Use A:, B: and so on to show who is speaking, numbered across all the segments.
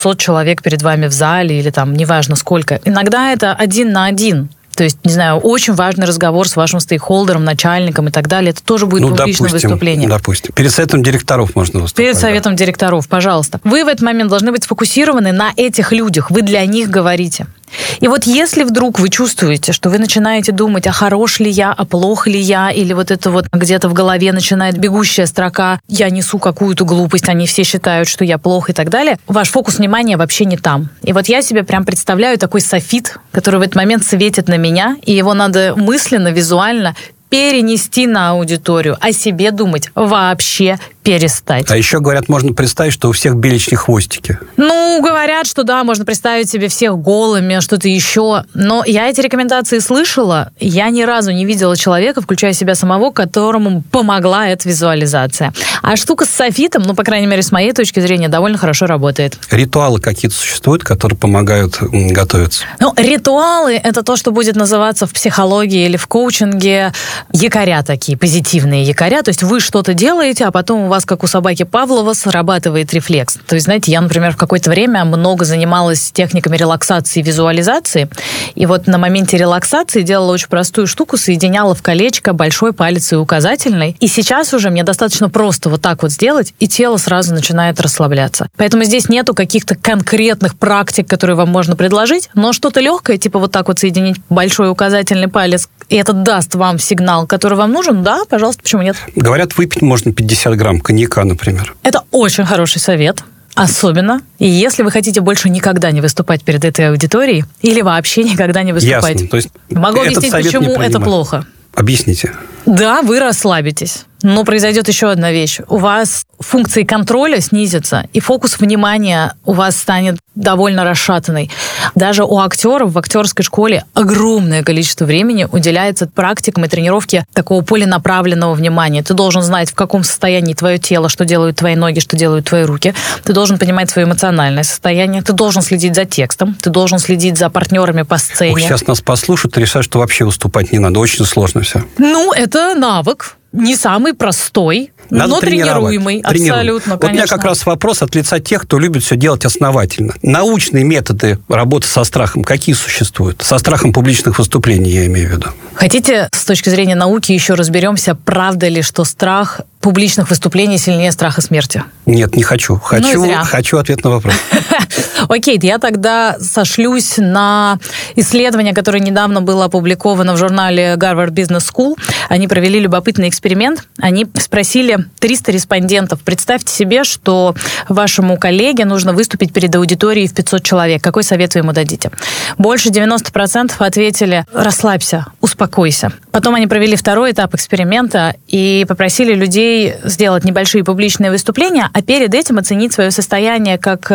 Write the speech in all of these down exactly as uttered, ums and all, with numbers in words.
A: сот человек перед вами в зале или там неважно сколько. Иногда это один на один. То есть, не знаю, очень важный разговор с вашим стейкхолдером, начальником и так далее. Это тоже будет ну, публичное
B: допустим,
A: выступление.
B: Допустим. Перед советом директоров можно выступать.
A: Перед советом да. директоров, пожалуйста. Вы в этот момент должны быть сфокусированы на этих людях. Вы для них говорите. И вот если вдруг вы чувствуете, что вы начинаете думать, а хорош ли я, а плох ли я, или вот это вот где-то в голове начинает бегущая строка «я несу какую-то глупость, они все считают, что я плох» и так далее, ваш фокус внимания вообще не там. И вот я себе прям представляю такой софит, который в этот момент светит на меня, и его надо мысленно, визуально перенести на аудиторию, о себе думать вообще перестать.
B: А еще, говорят, можно представить, что у всех беличьи хвостики.
A: Ну, говорят, что да, можно представить себе всех голыми, что-то еще. Но я эти рекомендации слышала. Я ни разу не видела человека, включая себя самого, которому помогла эта визуализация. А штука с софитом, ну, по крайней мере, с моей точки зрения, довольно хорошо работает.
B: Ритуалы какие-то существуют, которые помогают готовиться?
A: Ну, ритуалы — это то, что будет называться в психологии или в коучинге якоря такие, позитивные якоря. То есть вы что-то делаете, а потом у вас, как у собаки Павлова, срабатывает рефлекс. То есть, знаете, я, например, в какое-то время много занималась техниками релаксации и визуализации. И вот на моменте релаксации делала очень простую штуку, соединяла в колечко большой палец и указательный. И сейчас уже мне достаточно просто вот так вот сделать, и тело сразу начинает расслабляться. Поэтому здесь нету каких-то конкретных практик, которые вам можно предложить, но что-то легкое, типа вот так вот соединить большой и указательный палец, и это даст вам сигнал, который вам нужен, да, пожалуйста, почему нет?
B: Говорят, выпить можно пятьдесят грамм коньяка, например.
A: Это очень хороший совет. Особенно, и если вы хотите больше никогда не выступать перед этой аудиторией, или вообще никогда не выступать.
B: Ясно. То есть
A: могу объяснить, почему это плохо.
B: Объясните.
A: Да, вы расслабитесь. Но произойдет еще одна вещь. У вас функции контроля снизятся, и фокус внимания у вас станет довольно расшатанный. Даже у актеров в актерской школе огромное количество времени уделяется практикам и тренировке такого поленаправленного внимания. Ты должен знать, в каком состоянии твое тело, что делают твои ноги, что делают твои руки. Ты должен понимать свое эмоциональное состояние. Ты должен следить за текстом. Ты должен следить за партнерами по сцене.
B: Ох, сейчас нас послушают и решают, что вообще выступать не надо. Очень сложно все.
A: Ну, это навык. Не самый простой, надо но тренируемый. Абсолютно,
B: вот конечно. У меня как раз вопрос от лица тех, кто любит все делать основательно. Научные методы работы со страхом какие существуют? Со страхом публичных выступлений, я имею в виду.
A: Хотите, с точки зрения науки, еще разберемся, правда ли, что страх публичных выступлений сильнее страха смерти?
B: Нет, не хочу. Хочу,
A: ну,
B: хочу ответ на вопрос.
A: Окей, я тогда сошлюсь на исследование, которое недавно было опубликовано в журнале Harvard Business School. Они провели любопытный эксперимент. Они спросили триста респондентов. Представьте себе, что вашему коллеге нужно выступить перед аудиторией в пятьсот человек. Какой совет вы ему дадите? Больше девяносто процентов ответили: расслабься, успокойся. Потом они провели второй этап эксперимента и попросили людей сделать небольшие публичные выступления, а перед этим оценить свое состояние как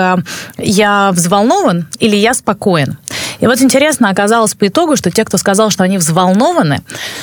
A: «я взволнован» или «я спокоен». И вот интересно оказалось по итогу, что те, кто сказал, что они взволнованы,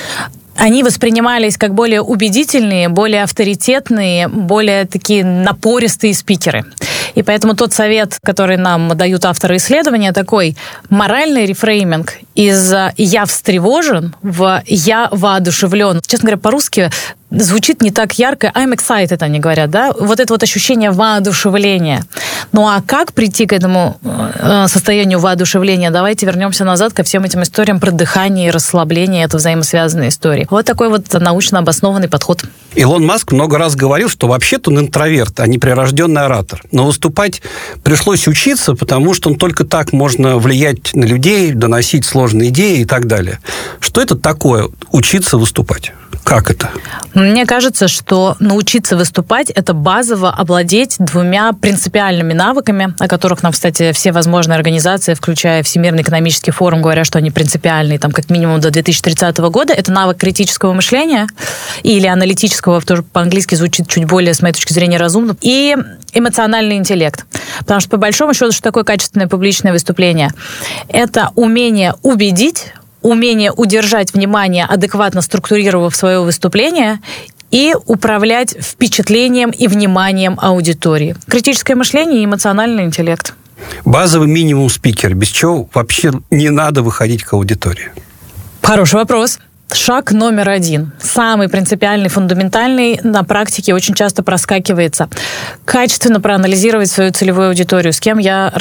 A: они воспринимались как более убедительные, более авторитетные, более такие напористые спикеры. И поэтому тот совет, который нам дают авторы исследования, такой: моральный рефрейминг из «я встревожен» в «я воодушевлен». Честно говоря, по-русски звучит не так ярко. I'm excited, они говорят, да? Вот это вот ощущение воодушевления. Ну а как прийти к этому э, состоянию воодушевления? Давайте вернемся назад ко всем этим историям про дыхание и расслабление. Это взаимосвязанные истории. Вот такой вот научно обоснованный подход.
B: Илон Маск много раз говорил, что вообще-то он интроверт, а не прирожденный оратор. Но выступать пришлось учиться, потому что он только так можно влиять на людей, доносить сложные идеи и так далее. Что это такое учиться выступать? Как это?
A: Мне кажется, что научиться выступать – это базово овладеть двумя принципиальными навыками, о которых нам, кстати, все возможные организации, включая Всемирный экономический форум, говорят, что они принципиальные, там, как минимум до две тысячи тридцатого года. Это навык критического мышления или аналитического, тоже по-английски звучит чуть более, с моей точки зрения, разумно, и эмоциональный интеллект. Потому что, по большому счету, что такое качественное публичное выступление? Это умение убедить, умение удержать внимание, адекватно структурировав свое выступление, и управлять впечатлением и вниманием аудитории. Критическое мышление и эмоциональный интеллект.
B: Базовый минимум спикера, без чего вообще не надо выходить к аудитории.
A: Хороший вопрос. Шаг номер один, самый принципиальный, фундаментальный, на практике очень часто проскакивается. Качественно проанализировать свою целевую аудиторию, с кем я